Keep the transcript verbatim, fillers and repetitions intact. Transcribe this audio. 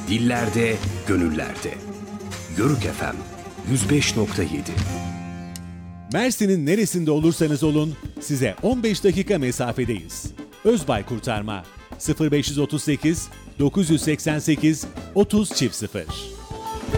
dillerde, gönüllerde. Yörük F M yüz beş nokta yedi. Mersin'in neresinde olursanız olun size on beş dakika mesafedeyiz. Özbay Kurtarma sıfır beş otuz sekiz dokuz seksen sekiz otuz sıfır sıfır